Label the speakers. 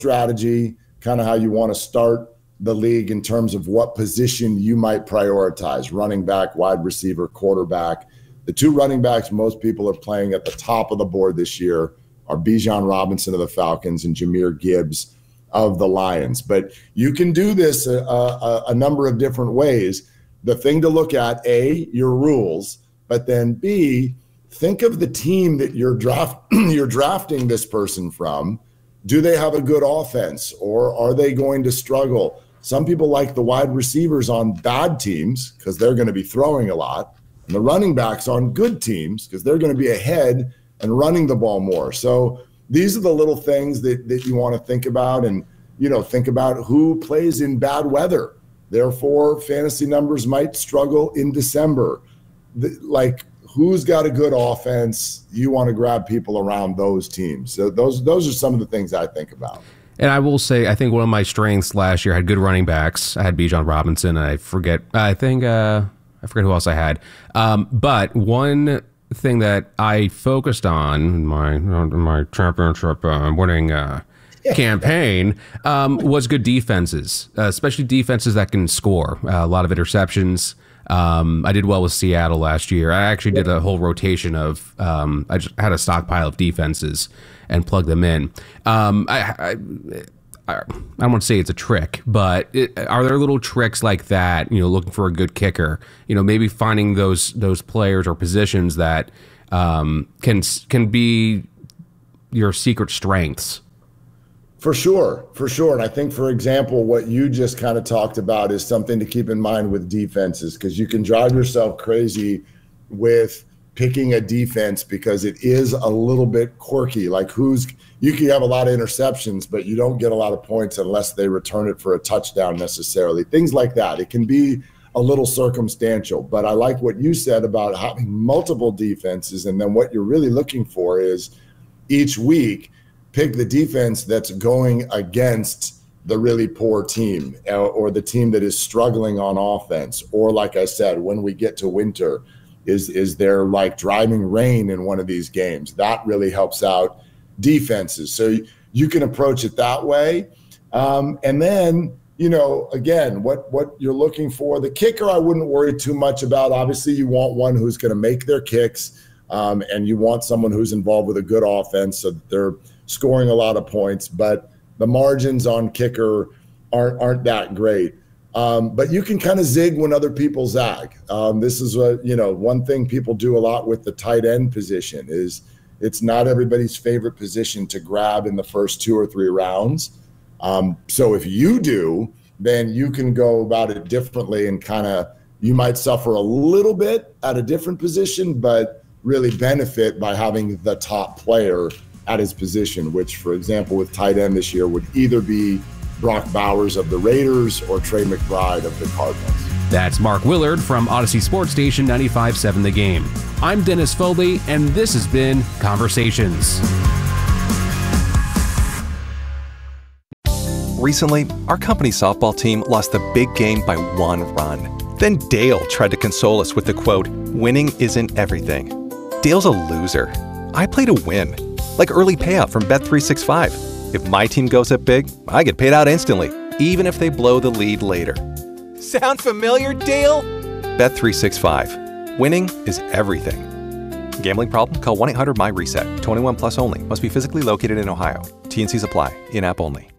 Speaker 1: strategy, kind of how you want to start the league in terms of what position you might prioritize: running back, wide receiver, quarterback. The two running backs most people are playing at the top of the board this year are Bijan Robinson of the Falcons and Jahmyr Gibbs of the Lions. But you can do this a number of different ways. The thing to look at, A, your rules, but then B, think of the team that you're drafting this person from. Do they have a good offense, or are they going to struggle? Some people like the wide receivers on bad teams because they're going to be throwing a lot, and the running backs on good teams because they're going to be ahead and running the ball more. So these are the little things that you want to think about, and think about who plays in bad weather. Therefore, fantasy numbers might struggle in December. Like, who's got a good offense? You want to grab people around those teams. So those are some of the things I think about.
Speaker 2: And I will say, I think one of my strengths last year, I had good running backs. I had Bijan Robinson, and I forget who else I had. But one thing that I focused on in my championship winning campaign was good defenses, especially defenses that can score. A lot of interceptions. I did well with Seattle last year. I actually did a whole rotation of, I just had a stockpile of defenses and plugged them in. I don't want to say it's a trick, but are there little tricks like that, looking for a good kicker, maybe finding those players or positions that can be your secret strengths?
Speaker 1: For sure. And I think, for example, what you just kind of talked about is something to keep in mind with defenses, because you can drive yourself crazy with picking a defense because it is a little bit quirky. Like, you can have a lot of interceptions, but you don't get a lot of points unless they return it for a touchdown necessarily. Things like that. It can be a little circumstantial, but I like what you said about having multiple defenses. And then what you're really looking for is each week, pick the defense that's going against the really poor team or the team that is struggling on offense. Or, like I said, when we get to winter, is there like driving rain in one of these games? That really helps out defenses. So you can approach it that way. And then, again, what you're looking for. The kicker, I wouldn't worry too much about. Obviously, you want one who's going to make their kicks, and you want someone who's involved with a good offense so that they're scoring a lot of points, but the margins on kicker aren't that great. But you can kind of zig when other people zag. This is one thing people do a lot with the tight end position is it's not everybody's favorite position to grab in the first 2 or 3 rounds. So if you do, then you can go about it differently and you might suffer a little bit at a different position, but really benefit by having the top player at his position, which, for example, with tight end this year would either be Brock Bowers of the Raiders or Trey McBride of the Cardinals.
Speaker 2: That's Mark Willard from Odyssey Sports Station 95.7 The Game. I'm Dennis Foley, and this has been Conversations.
Speaker 3: Recently, our company softball team lost the big game by 1 run. Then Dale tried to console us with the quote, "Winning isn't everything." Dale's a loser. I play to win. Like early payout from Bet365. If my team goes up big, I get paid out instantly, even if they blow the lead later. Sound familiar, Dale? Bet365. Winning is everything. Gambling problem? Call 1-800-MY-RESET. 21 plus only. Must be physically located in Ohio. T&Cs apply. In-app only.